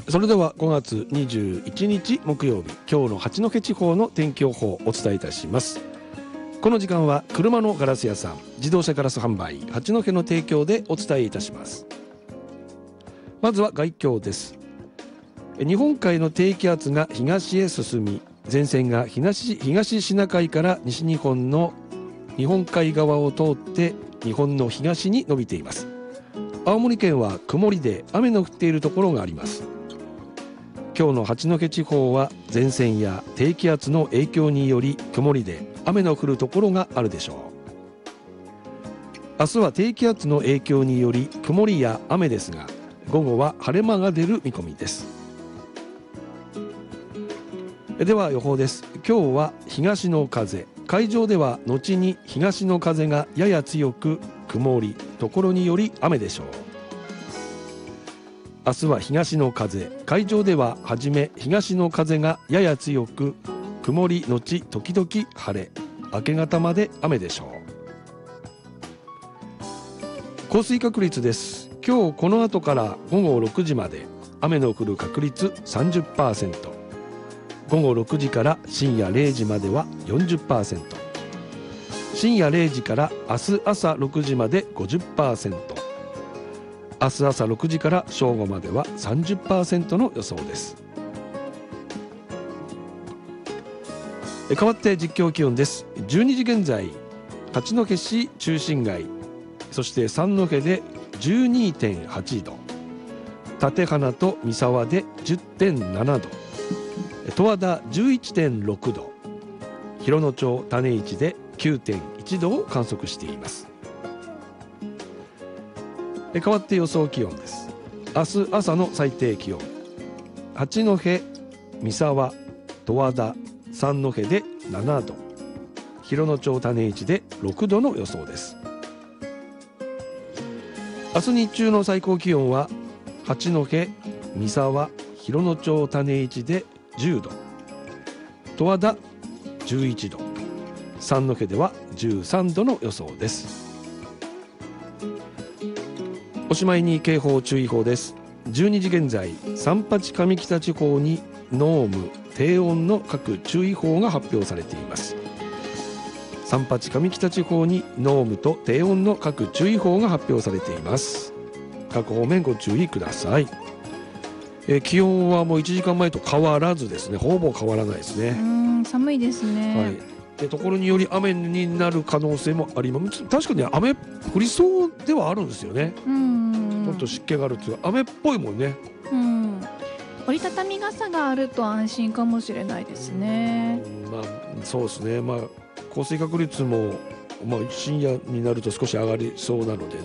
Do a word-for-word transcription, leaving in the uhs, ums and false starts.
それではごがつにじゅういちにち木曜日、今日の八戸地方の天気予報をお伝えいたします。この時間は車のガラス屋さん、自動車ガラス販売八戸の提供でお伝えいたします。まずは概況です。日本海の低気圧が東へ進み、前線が 東, 東シナ海から西日本の日本海側を通って日本の東に伸びています。青森県は曇りで雨の降っているところがあります。今日の八戸地方は前線や低気圧の影響により曇りで雨の降るところがあるでしょう。明日は低気圧の影響により曇りや雨ですが、午後は晴れ間が出る見込みです。では予報です。今日は東の風、海上では後に東の風がやや強く、曇り、ところにより雨でしょう。明日は東の風、海上でははじめ東の風がやや強く、曇りのち時々晴れ、明け方まで雨でしょう。降水確率です。今日この後からごごろくじまで雨の降る確率 さんじゅっパーセント、 午後ろくじから深夜れいじまでは よんじゅっパーセント、 深夜れいじから明日朝ろくじまで ごじゅっパーセント、明日朝ろくじから正午までは さんじゅっパーセント の予想です。変わって実況気温です。じゅうにじ現在、八戸市中心街、そして三戸で じゅうにてんはちど、館花と三沢で じゅってんななど、十和田 じゅういってんろくど、広野町種市で きゅうてんいちどを観測しています。変わって予想気温です。明日朝の最低気温、八戸、三沢、十和田、三戸でななど、広野町種市でろくどの予想です。明日日中の最高気温は八戸、三沢、広野町種市でじゅうど、十和田じゅういちど、三戸ではじゅうさんどの予想です。おしまいに警報注意報です。じゅうにじ現在、三八上北地方に濃霧、低温の各注意報が発表されています。三八上北地方に濃霧と低温の各注意報が発表されています。各方面ご注意ください。え気温はもういちじかんまえと変わらずですね、ほぼ変わらないですね。 うーん、寒いですね。 はい、でところにより雨になる可能性もあります。確かに雨降りそうではあるんですよね。 うん、 ちょっと湿気があるっていうか雨っぽいもんね。 うん、折りたたみ傘があると安心かもしれないですね。 うん、まあそうですね。まあ降水確率も、まあ、深夜になると少し上がりそうなのでね。